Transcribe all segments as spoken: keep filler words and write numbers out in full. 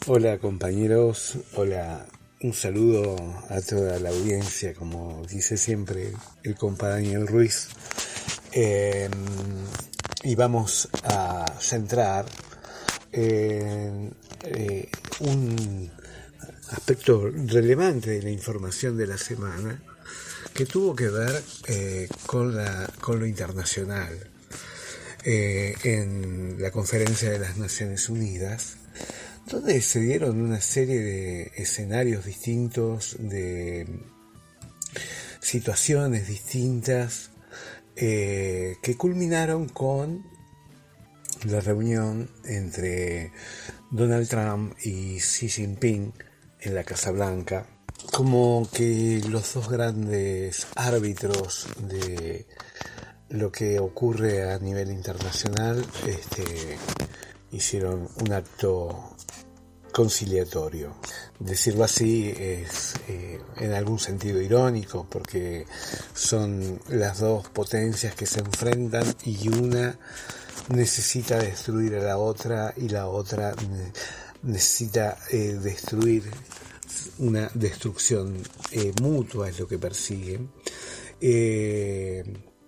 Hola compañeros, hola, un saludo a toda la audiencia, como dice siempre el compa Daniel Ruiz. Eh, y vamos a centrar en eh, un aspecto relevante de la información de la semana que tuvo que ver eh, con, la, con lo internacional. Eh, en la Conferencia de las Naciones Unidas, donde se dieron una serie de escenarios distintos, de situaciones distintas, eh, que culminaron con la reunión entre Donald Trump y Xi Jinping en la Casa Blanca, como que los dos grandes árbitros de lo que ocurre a nivel internacional este, hicieron un acto conciliatorio. Decirlo así es eh, en algún sentido irónico, porque son las dos potencias que se enfrentan y una necesita destruir a la otra y la otra necesita eh, destruir, una destrucción eh, mutua es lo que persiguen. Eh,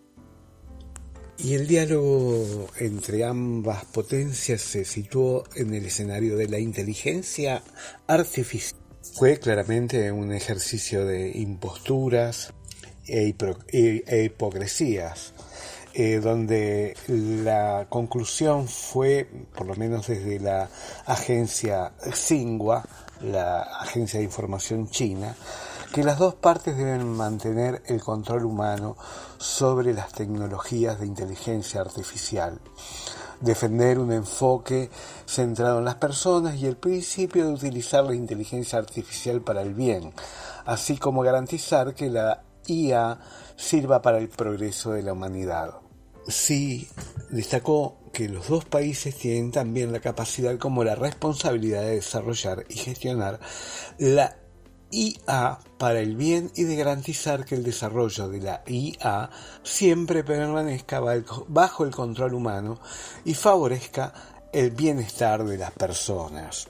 Y el diálogo entre ambas potencias se situó en el escenario de la inteligencia artificial. Fue claramente un ejercicio de imposturas e, e, e hipocresías, eh, donde la conclusión fue, por lo menos desde la agencia Xinhua, la agencia de información china, que las dos partes deben mantener el control humano sobre las tecnologías de inteligencia artificial, defender un enfoque centrado en las personas y el principio de utilizar la inteligencia artificial para el bien, así como garantizar que la I A sirva para el progreso de la humanidad. Sí, destacó que los dos países tienen también la capacidad como la responsabilidad de desarrollar y gestionar la I A para el bien y de garantizar que el desarrollo de la I A siempre permanezca bajo el control humano y favorezca el bienestar de las personas.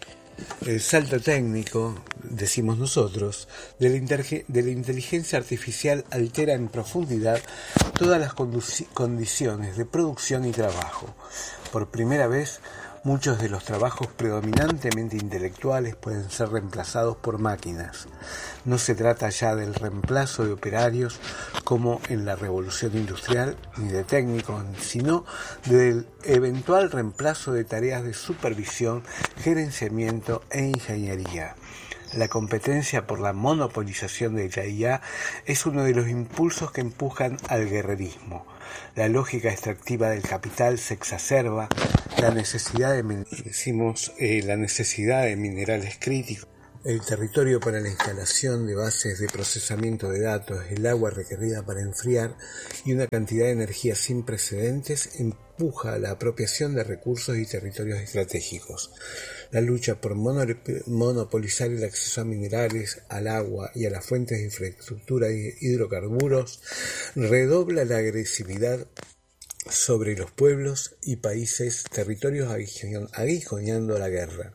El salto técnico, decimos nosotros, de la, interge- de la inteligencia artificial altera en profundidad todas las condu- condiciones de producción y trabajo. Por primera vez, muchos de los trabajos predominantemente intelectuales pueden ser reemplazados por máquinas. No se trata ya del reemplazo de operarios como en la revolución industrial, ni de técnicos, sino del eventual reemplazo de tareas de supervisión, gerenciamiento e ingeniería. La competencia por la monopolización de la I A es uno de los impulsos que empujan al guerrerismo. La lógica extractiva del capital se exacerba, la necesidad de, decimos, eh, la necesidad de minerales críticos, el territorio para la instalación de bases de procesamiento de datos, el agua requerida para enfriar y una cantidad de energía sin precedentes empuja la apropiación de recursos y territorios estratégicos. La lucha por monopolizar el acceso a minerales, al agua y a las fuentes de infraestructura de hidrocarburos redobla la agresividad sobre los pueblos y países, territorios aguijoneando la guerra.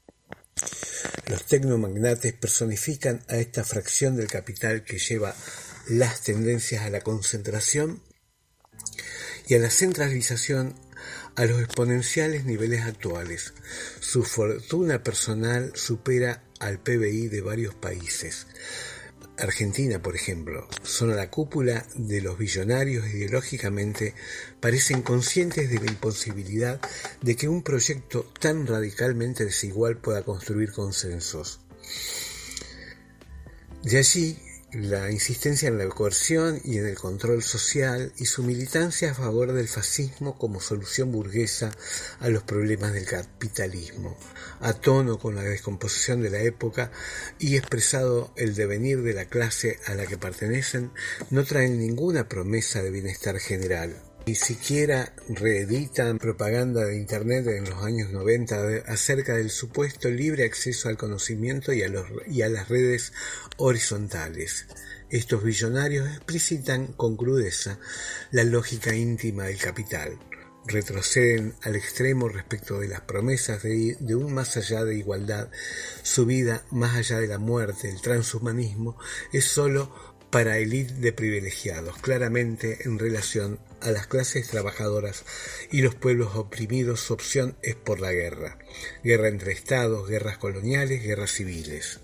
Los tecnomagnates personifican a esta fracción del capital que lleva las tendencias a la concentración y a la centralización a los exponenciales niveles actuales. Su fortuna personal supera al P B I de varios países. Argentina, por ejemplo, son a la cúpula de los billonarios ideológicamente parecen conscientes de la imposibilidad de que un proyecto tan radicalmente desigual pueda construir consensos. De allí la insistencia en la coerción y en el control social y su militancia a favor del fascismo como solución burguesa a los problemas del capitalismo, a tono con la descomposición de la época y expresado el devenir de la clase a la que pertenecen, no traen ninguna promesa de bienestar general. Ni siquiera reeditan propaganda de Internet en los años noventa acerca del supuesto libre acceso al conocimiento y a, los, y a las redes horizontales. Estos billonarios explicitan con crudeza la lógica íntima del capital. retroceden al extremo respecto de las promesas de, de un más allá de igualdad, su vida más allá de la muerte, el transhumanismo, es solo para élite de privilegiados, claramente en relación a las clases trabajadoras y los pueblos oprimidos. Su opción es por la guerra, guerra entre estados, guerras coloniales, guerras civiles.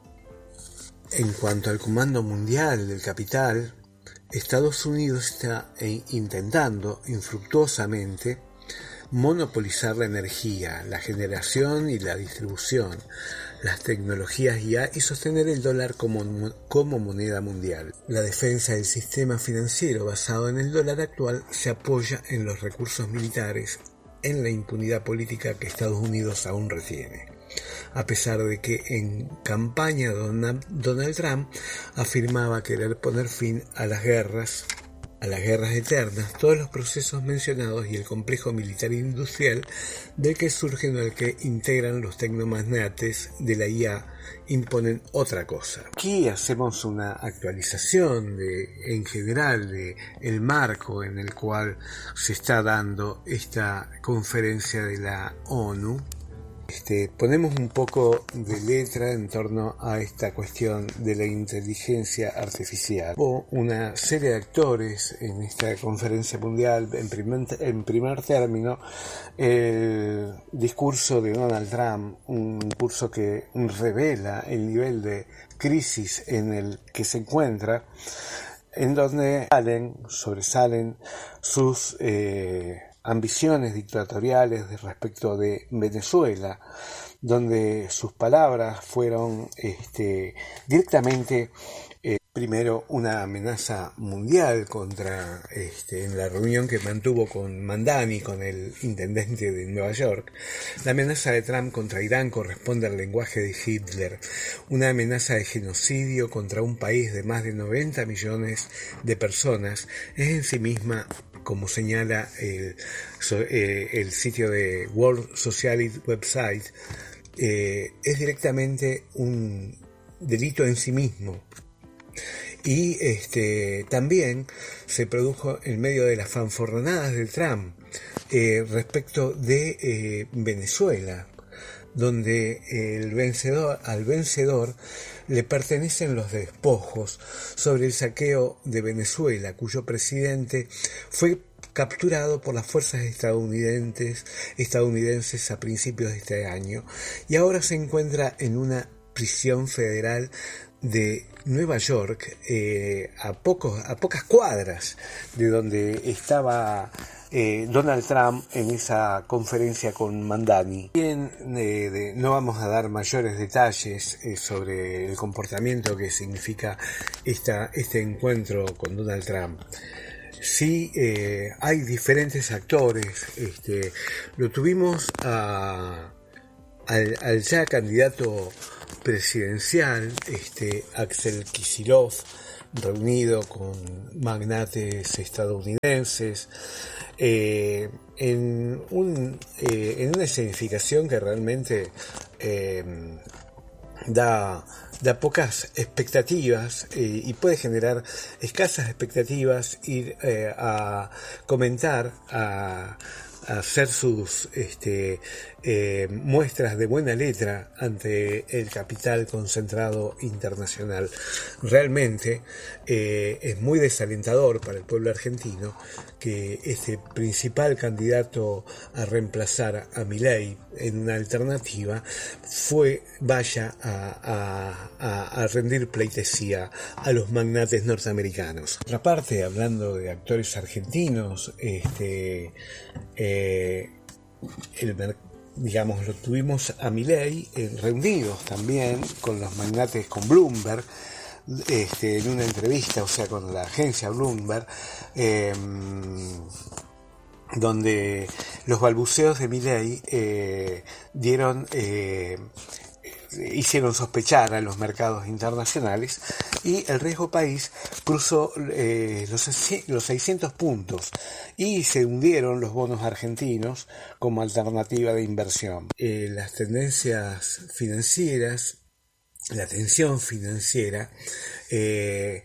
En cuanto al comando mundial del capital, Estados Unidos está intentando infructuosamente monopolizar la energía, la generación y la distribución, las tecnologías I A y sostener el dólar como, como moneda mundial. La defensa del sistema financiero basado en el dólar actual se apoya en los recursos militares, en la impunidad política que Estados Unidos aún retiene. A pesar de que en campaña Donald Trump afirmaba querer poner fin a las guerras, a las guerras eternas, todos los procesos mencionados y el complejo militar e industrial del que surgen o al que integran los tecnomagnates de la I A imponen otra cosa. Aquí hacemos una actualización de, en general, de el marco en el cual se está dando esta conferencia de la ONU. Este, ponemos un poco de letra en torno a esta cuestión de la inteligencia artificial. Hubo una serie de actores en esta conferencia mundial. En primer, en primer término, el discurso de Donald Trump, un discurso que revela el nivel de crisis en el que se encuentra, en donde salen, sobresalen sus eh, ambiciones dictatoriales respecto de Venezuela, donde sus palabras fueron este, directamente, eh, primero, una amenaza mundial contra, este, en la reunión que mantuvo con Mandani, con el intendente de Nueva York. La amenaza de Trump contra Irán corresponde al lenguaje de Hitler, una amenaza de genocidio contra un país de más de noventa millones de personas, es en sí misma, como señala el, el sitio de World Socialist Website, eh, es directamente un delito en sí mismo. Y este, también se produjo en medio de las fanfarronadas de Trump eh, respecto de eh, Venezuela, donde el vencedor, al vencedor le pertenecen los despojos sobre el saqueo de Venezuela, cuyo presidente fue capturado por las fuerzas estadounidenses, estadounidenses a principios de este año y ahora se encuentra en una prisión federal de Nueva York, eh, a, pocos, a pocas cuadras de donde estaba Eh, Donald Trump en esa conferencia con Mandani. Bien, eh, de, no vamos a dar mayores detalles eh, sobre el comportamiento que significa esta, este encuentro con Donald Trump. Sí, eh, hay diferentes actores. Este, lo tuvimos a, al, al ya candidato presidencial, este, Axel Kicillof, reunido con magnates estadounidenses, eh, en, un, eh, en una escenificación que realmente eh, da, da pocas expectativas eh, y puede generar escasas expectativas, ir eh, a comentar, a, a hacer sus este, eh, muestras de buena letra ante el capital concentrado internacional. Realmente eh, es muy desalentador para el pueblo argentino que este principal candidato a reemplazar a Milei en una alternativa fue vaya a, a, a rendir pleitesía a los magnates norteamericanos. Por otra parte, hablando de actores argentinos, este eh, el digamos, lo tuvimos a Milei eh, reunidos también con los magnates, con Bloomberg, este, en una entrevista, o sea, con la agencia Bloomberg, eh, donde los balbuceos de Milei eh, dieron eh, hicieron sospechar a los mercados internacionales y el riesgo país cruzó eh, los, los seiscientos puntos y se hundieron los bonos argentinos como alternativa de inversión. Eh, las tendencias financieras, la tensión financiera, eh,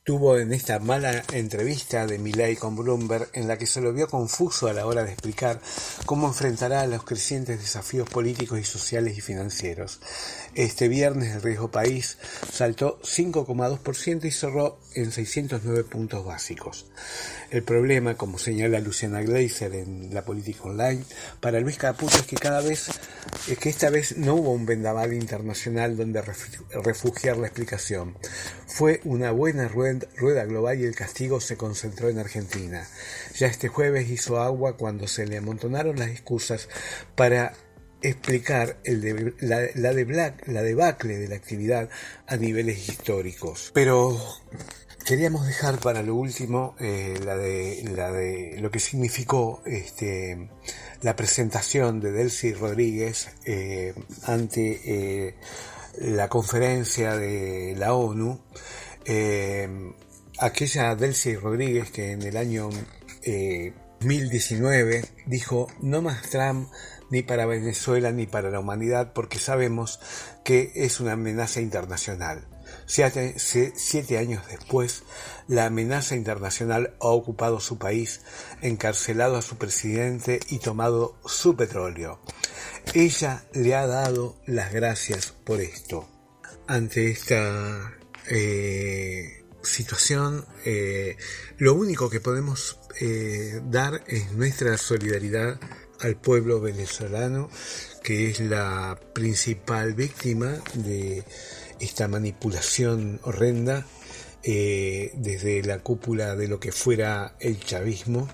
tuvo en esta mala entrevista de Milei con Bloomberg, en la que se lo vio confuso a la hora de explicar cómo enfrentará los crecientes desafíos políticos y sociales y financieros. Este viernes el riesgo país saltó cinco coma dos por ciento y cerró en seiscientos nueve puntos básicos. El problema, como señala Luciana Gleiser en La Política Online, para Luis Caputo es que cada vez, es que esta vez no hubo un vendaval internacional donde refugiar la explicación. Fue una buena rueda global y el castigo se concentró en Argentina. Ya este jueves hizo agua cuando se le amontonaron las excusas para explicar el de, la, la, de Black, la debacle de la actividad a niveles históricos. Pero queríamos dejar para lo último eh, la, de, la de lo que significó este, la presentación de Delcy Rodríguez eh, ante eh, la conferencia de la ONU. Eh, aquella Delcy Rodríguez que en el año eh, dos mil diecinueve dijo: no más Trump ni para Venezuela ni para la humanidad, porque sabemos que es una amenaza internacional. Siete, siete años después, la amenaza internacional ha ocupado su país, encarcelado a su presidente y tomado su petróleo. Ella le ha dado las gracias por esto. Ante esta eh, situación, eh, lo único que podemos eh, dar es nuestra solidaridad al pueblo venezolano, que es la principal víctima de esta manipulación horrenda eh, desde la cúpula de lo que fuera el chavismo,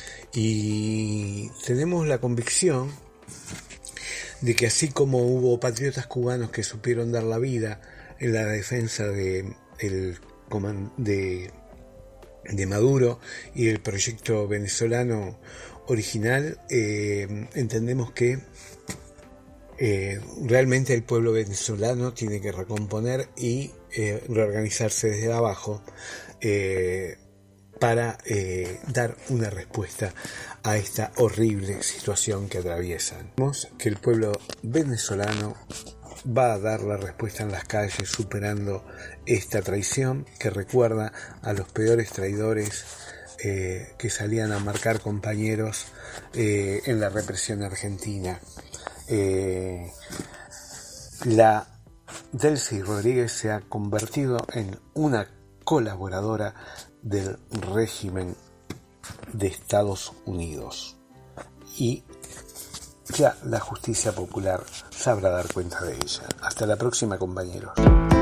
y tenemos la convicción de que así como hubo patriotas cubanos que supieron dar la vida en la defensa de, el, de, de Maduro y el proyecto venezolano original, eh, entendemos que eh, realmente el pueblo venezolano tiene que recomponer y eh, reorganizarse desde abajo eh, para eh, dar una respuesta a esta horrible situación que atraviesan. Vemos que el pueblo venezolano va a dar la respuesta en las calles, superando esta traición que recuerda a los peores traidores Eh, que salían a marcar compañeros eh, en la represión argentina. Eh, la Delcy Rodríguez se ha convertido en una colaboradora del régimen de Estados Unidos y ya la justicia popular sabrá dar cuenta de ella. Hasta la próxima, compañeros.